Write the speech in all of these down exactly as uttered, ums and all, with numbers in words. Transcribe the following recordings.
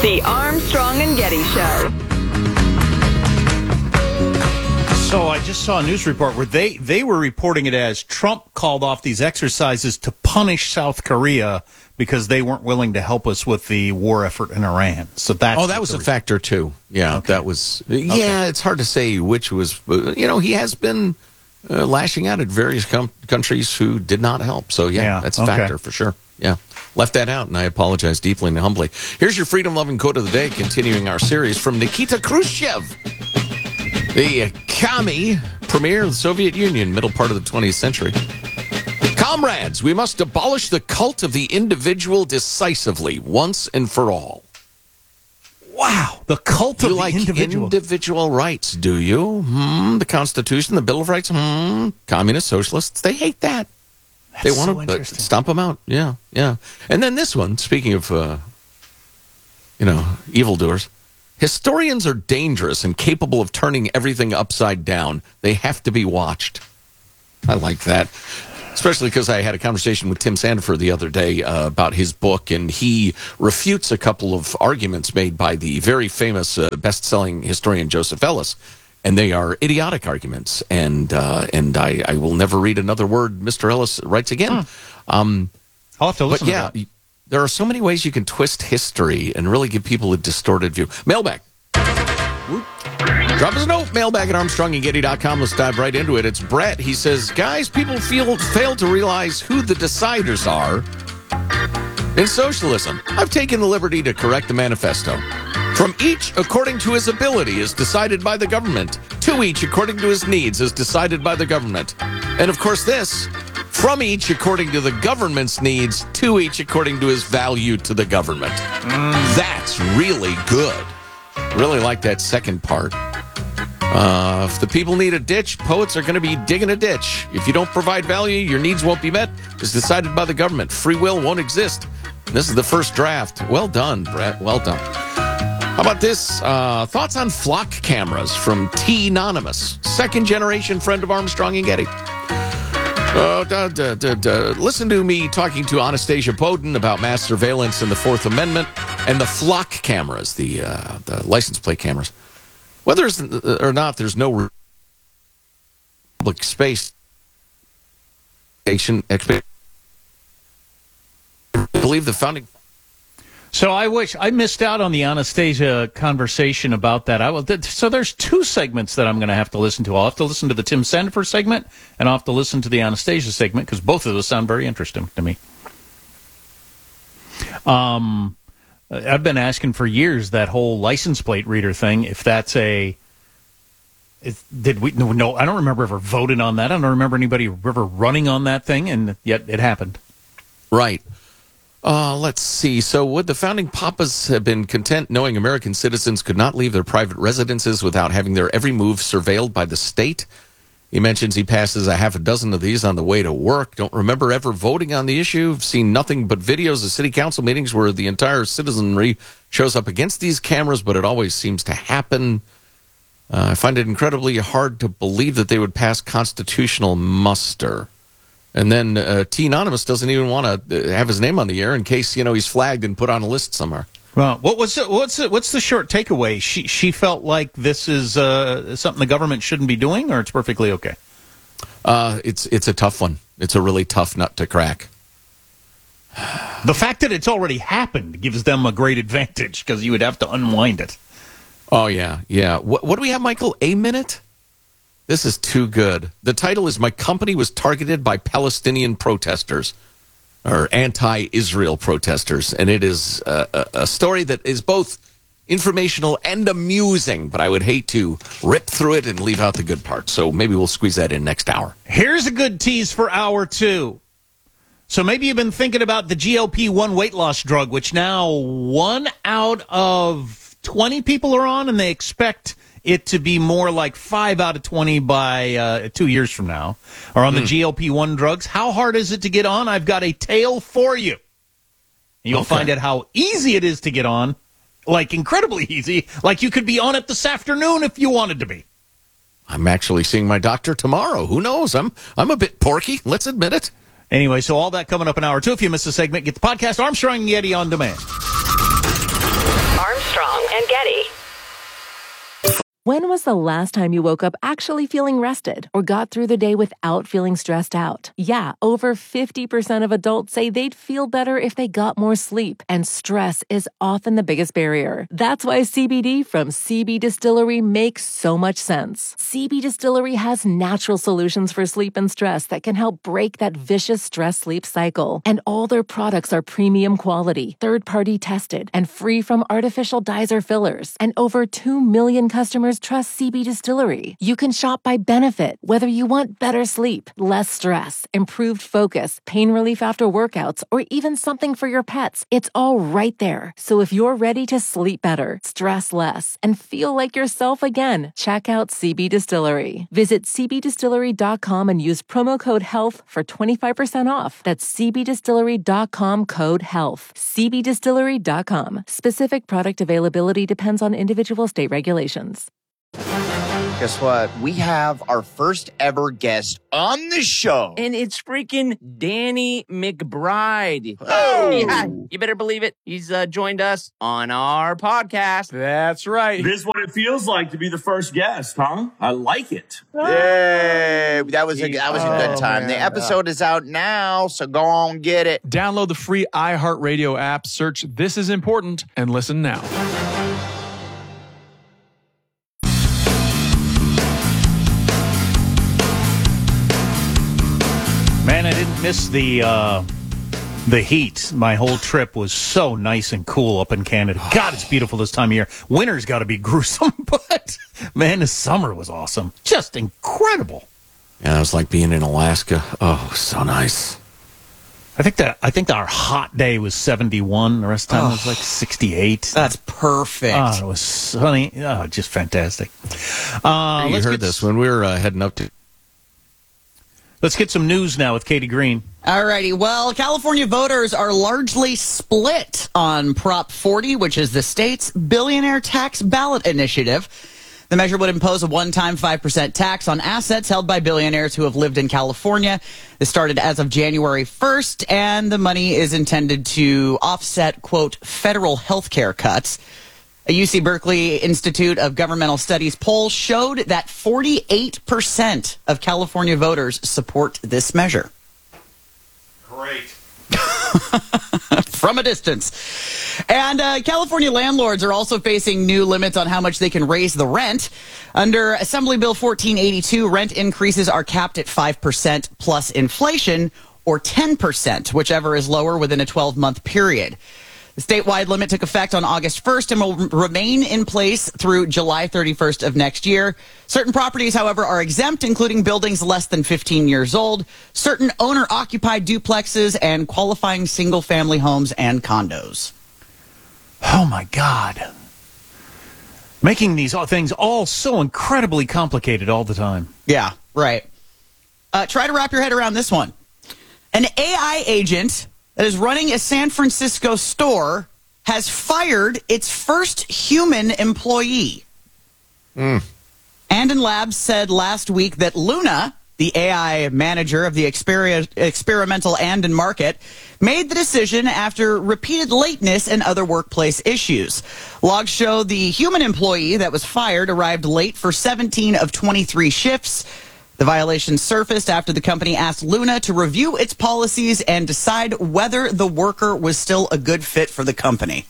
The Armstrong and Getty Show. So I just saw a news report where they, they were reporting it as Trump called off these exercises to punish South Korea because they weren't willing to help us with the war effort in Iran. So that's oh, that was a factor too. Yeah, okay. that was. Yeah, okay. It's hard to say which was. You know, he has been uh, lashing out at various com- countries who did not help. So yeah, yeah that's a okay. factor for sure. Yeah, left that out, and I apologize deeply and humbly. Here's your freedom-loving quote of the day, continuing our series from Nikita Khrushchev, the commie premier of the Soviet Union, middle part of the twentieth century. Comrades, we must abolish the cult of the individual decisively, once and for all. Wow, the cult of you the like individual. individual rights, do you? Hmm, the Constitution, the Bill of Rights, hmm, communist socialists, they hate that. That's they want so to uh, stomp them out. Yeah, yeah. And then this one, speaking of, uh, you know, evildoers. Historians are dangerous and capable of turning everything upside down. They have to be watched. I like that. Especially because I had a conversation with Tim Sandefur the other day uh, about his book, and he refutes a couple of arguments made by the very famous uh, best-selling historian Joseph Ellis, and they are idiotic arguments, and uh, and I, I will never read another word Mister Ellis writes again. Hmm. Um, I'll have to listen but yeah, to that. There are so many ways you can twist history and really give people a distorted view. Mailbag. Whoop. Drop us a note, mailbag at armstrong and getty dot com. Let's dive right into it. It's Brett. He says, guys, people feel, fail to realize who the deciders are in socialism. I've taken the liberty to correct the manifesto. From each according to his ability is decided by the government. To each according to his needs is decided by the government. And of course this, from each according to the government's needs, to each according to his value to the government. Mm. That's really good. Really like that second part. Uh, if the people need a ditch, poets are going to be digging a ditch. If you don't provide value, your needs won't be met. It's decided by the government. Free will won't exist. And this is the first draft. Well done, Brett. Well done. How about this? Uh, thoughts on flock cameras from T Anonymous, second generation friend of Armstrong and Getty. Uh, da, da, da, da. Listen to me talking to Anastasia Bowden about mass surveillance and the Fourth Amendment and the flock cameras, the uh, the license plate cameras. Whether or not there's no public space, I believe the founding. So I wish I missed out on the Anastasia conversation about that. I will. So there's two segments that I'm going to have to listen to. I'll have to listen to the Tim Sandefur segment, and I'll have to listen to the Anastasia segment because both of those sound very interesting to me. Um, I've been asking for years that whole license plate reader thing. If that's a, if, did we? No, no, I don't remember ever voting on that. I don't remember anybody ever running on that thing, and yet it happened. Right. Uh, let's see. So would the founding papas have been content knowing American citizens could not leave their private residences without having their every move surveilled by the state? He mentions he passes a half a dozen of these on the way to work. Don't remember ever voting on the issue. I've seen nothing but videos of city council meetings where the entire citizenry shows up against these cameras, but it always seems to happen. Uh, I find it incredibly hard to believe that they would pass constitutional muster. And then uh, T Anonymous doesn't even want to have his name on the air in case, you know, he's flagged and put on a list somewhere. Well, what was it, what's it, what's the short takeaway? She she felt like this is uh, something the government shouldn't be doing, or it's perfectly okay. Uh, it's it's a tough one. It's a really tough nut to crack. The fact that it's already happened gives them a great advantage because you would have to unwind it. Oh yeah, yeah. What, what do we have, Michael? A minute. This is too good. The title is "My Company Was Targeted by Palestinian Protesters." Or anti-Israel protesters, and it is a, a, a story that is both informational and amusing, but I would hate to rip through it and leave out the good part, so maybe we'll squeeze that in next hour. Here's a good tease for hour two. So maybe you've been thinking about the G L P one weight loss drug, which now one out of twenty people are on, and they expect it to be more like five out of twenty by uh, two years from now, are on the mm. G L P one drugs. How hard is it to get on? I've got a tale for you. You'll okay. find out how easy it is to get on, like incredibly easy, like you could be on it this afternoon if you wanted to be. I'm actually seeing my doctor tomorrow. Who knows? I'm I'm a bit porky. Let's admit it. Anyway, so all that coming up in hour two. If you missed the segment, get the podcast Armstrong and Getty on demand. Armstrong Armstrong and Getty. When was the last time you woke up actually feeling rested or got through the day without feeling stressed out? Yeah, over fifty percent of adults say they'd feel better if they got more sleep, and stress is often the biggest barrier. That's why C B D from C B Distillery makes so much sense. C B Distillery has natural solutions for sleep and stress that can help break that vicious stress-sleep cycle. And all their products are premium quality, third-party tested, and free from artificial dyes or fillers. And over two million customers trust C B Distillery. You can shop by benefit, whether you want better sleep, less stress, improved focus, pain relief after workouts, or even something for your pets. It's all right there. So if you're ready to sleep better, stress less, and feel like yourself again, check out C B Distillery. Visit c b distillery dot com and use promo code HEALTH for twenty-five percent off. That's c b distillery dot com, code HEALTH. c b distillery dot com. Specific product availability depends on individual state regulations. Guess what? We have our first ever guest on the show. And it's freaking Danny McBride. Oh. Yeah, you better believe it. He's uh, joined us on our podcast. That's right. This is what it feels like to be the first guest, huh? I like it. Yay. That was a, that was a good Oh, time. man. The episode is out now, so go on, get it. Download the free iHeartRadio app, search This Is Important, and listen now. Man, I didn't miss the uh, the heat. My whole trip was so nice and cool up in Canada. God, it's beautiful this time of year. Winter's got to be gruesome, but man, the summer was awesome. Just incredible. Yeah, it was like being in Alaska. Oh, so nice. I think that I think our hot day was seventy-one. The rest of the time Oh, it was like sixty-eight. That's perfect. Oh, it was sunny. Oh, just fantastic. Uh, you let's heard get, this when we were uh, heading up to... Let's get some news now with Katie Green. Alrighty. Well, California voters are largely split on Prop forty, which is the state's billionaire tax ballot initiative. The measure would impose a one-time five percent tax on assets held by billionaires who have lived in California. This started as of January first, and the money is intended to offset, quote, federal health care cuts. A U C Berkeley Institute of Governmental Studies poll showed that forty-eight percent of California voters support this measure. Great. From a distance. And uh, California landlords are also facing new limits on how much they can raise the rent. Under Assembly Bill fourteen eighty-two, rent increases are capped at five percent plus inflation, or ten percent, whichever is lower within a twelve-month period. The statewide limit took effect on August first and will remain in place through July thirty-first of next year. Certain properties, however, are exempt, including buildings less than fifteen years old, certain owner-occupied duplexes, and qualifying single-family homes and condos. Oh, my God. Making these all things all so incredibly complicated all the time. Yeah, right. Uh, try to wrap your head around this one. An A I agent that is running a San Francisco store has fired its first human employee. Mm. Andon Labs said last week that Luna, the A I manager of the exper- experimental Andon market, made the decision after repeated lateness and other workplace issues. Logs show the human employee that was fired arrived late for seventeen of twenty-three shifts. The violation surfaced after the company asked Luna to review its policies and decide whether the worker was still a good fit for the company.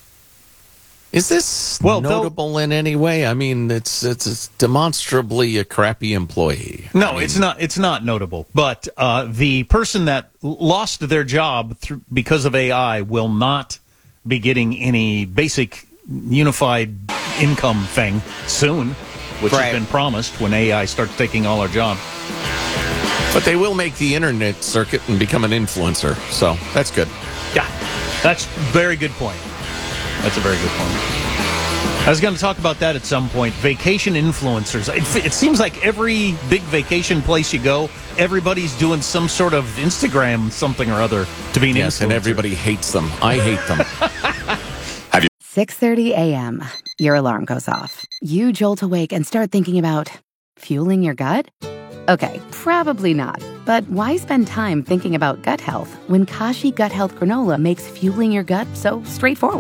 Is this Well, notable in any way? I mean, it's, it's it's demonstrably a crappy employee. No, I mean, it's not. It's not notable. But uh, the person that lost their job through, because of A I will not be getting any basic unified income thing soon, which Right. has been promised when A I starts taking all our jobs. But they will make the internet circuit and become an influencer, so that's good. Yeah, that's a very good point. That's a very good point. I was going to talk about that at some point. Vacation influencers. It, it seems like every big vacation place you go, everybody's doing some sort of Instagram something or other to be an Yes, influencer. and everybody hates them. I hate them. six thirty a.m. Your alarm goes off. You jolt awake and start thinking about fueling your gut? Okay, probably not. But why spend time thinking about gut health when Kashi Gut Health Granola makes fueling your gut so straightforward?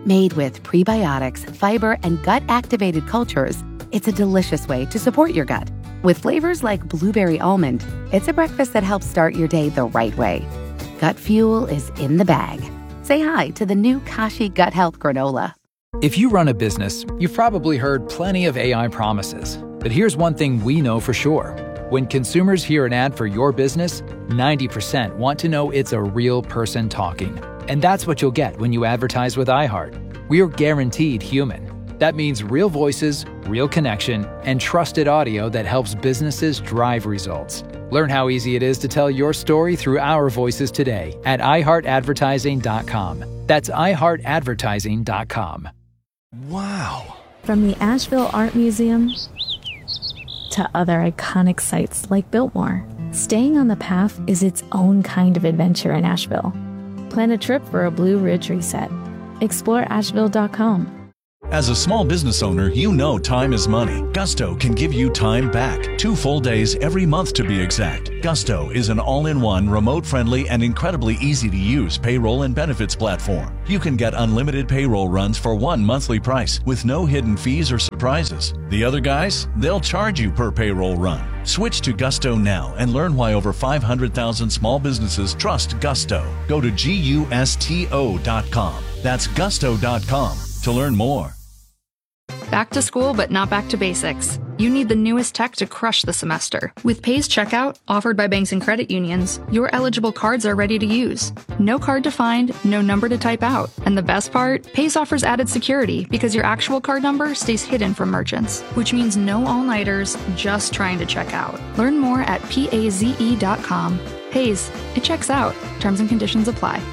Made with prebiotics, fiber, and gut-activated cultures, it's a delicious way to support your gut. With flavors like blueberry almond, it's a breakfast that helps start your day the right way. Gut Fuel is in the bag. Say hi to the new Kashi Gut Health Granola. If you run a business, you've probably heard plenty of A I promises. But here's one thing we know for sure. When consumers hear an ad for your business, ninety percent want to know it's a real person talking. And that's what you'll get when you advertise with iHeart. We're guaranteed human. That means real voices, real connection, and trusted audio that helps businesses drive results. Learn how easy it is to tell your story through our voices today at i heart advertising dot com. That's i heart advertising dot com. Wow. From the Asheville Art Museum to other iconic sites like Biltmore, staying on the path is its own kind of adventure in Asheville. Plan a trip for a Blue Ridge reset. explore asheville dot com. As a small business owner, you know time is money. Gusto can give you time back. Two full days every month to be exact. Gusto is an all-in-one, remote-friendly, and incredibly easy-to-use payroll and benefits platform. You can get unlimited payroll runs for one monthly price with no hidden fees or surprises. The other guys, they'll charge you per payroll run. Switch to Gusto now and learn why over five hundred thousand small businesses trust Gusto. Go to gusto dot com. That's gusto dot com to learn more. Back to school, but not back to basics. You need the newest tech to crush the semester. With Pays Checkout, offered by banks and credit unions, your eligible cards are ready to use. No card to find, no number to type out. And the best part? Pays offers added security because your actual card number stays hidden from merchants, which means no all-nighters just trying to check out. Learn more at paze dot com. Pays, it checks out. Terms and conditions apply.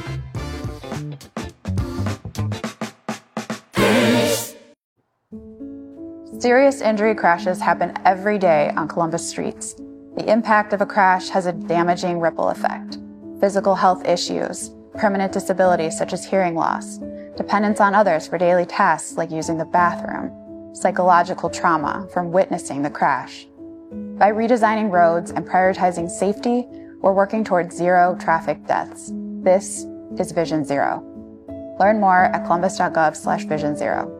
Serious injury crashes happen every day on Columbus streets. The impact of a crash has a damaging ripple effect. Physical health issues, permanent disabilities such as hearing loss, dependence on others for daily tasks like using the bathroom, psychological trauma from witnessing the crash. By redesigning roads and prioritizing safety, we're working towards zero traffic deaths. This is Vision Zero. Learn more at columbus dot gov slash vision zero.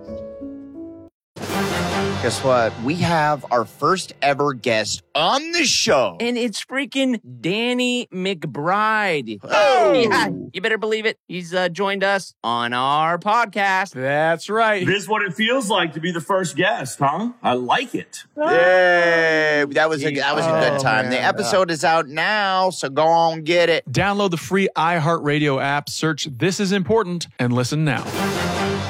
Guess what? We have our first ever guest on the show. And it's freaking Danny McBride. Oh! Yeah, you better believe it. He's uh, joined us on our podcast. That's right. This is what it feels like to be the first guest, huh? I like it. Yay! That was a, that was a good time. man. The episode is out now, so go on, get it. Download the free iHeartRadio app, search This Is Important, and listen now.